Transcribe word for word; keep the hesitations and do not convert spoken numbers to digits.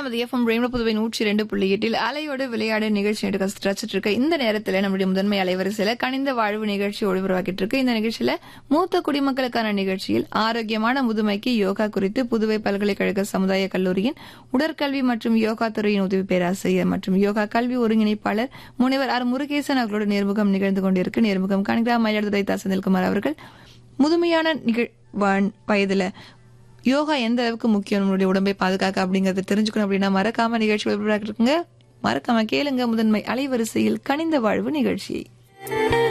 நமது FM rainbow Puduvai நூற்றி இரண்டு புள்ளி எட்டில் அலையோடு விளையாடு நிகழ்ச்சி ரசிச்சிட்டு இருக்க இந்த நேரத்தில் நம்முடைய முதன்மை அலைவரிசையில கனிந்த வாழ்வு நிகழ்ச்சி ஒளிபரப்பாக்கிட்டு இருக்கு. இந்த நிகழ்ச்சியில மூத்த குடிமக்களுக்கான நிகழ்ச்சியில் ஆரோக்கியமான முதுமைக்கு யோகா குறித்து புதுவை பல்கலைக்கழக சமுதாய கல்லூரியின் உடற்கல்வி மற்றும் யோகா துறையின் உதவி பேராசிரியர் மற்றும் யோகா கல்வி ஒருங்கிணைப்பாளர் முனைவர் ஆர் முருகேசன் அவர்களோட நேர்முகம் நிகழ்ந்து கொண்டிருக்கு. நேர்முகம் காண்கிற மயிலாடுதுறை தா செந்தில்குமார் அவர்கள் முதுமையான வயதுல யோகா எந்த அளவுக்கு முக்கியம் நம்மளுடைய உடம்பை பாதுகாக்க அப்படிங்கறத தெரிஞ்சுக்கணும் அப்படின்னா மறக்காம நிகழ்ச்சி இருக்குங்க. மறக்காம கேளுங்க முதன்மை அலைவரிசையில் கனிந்த வாழ்வு நிகழ்ச்சியை.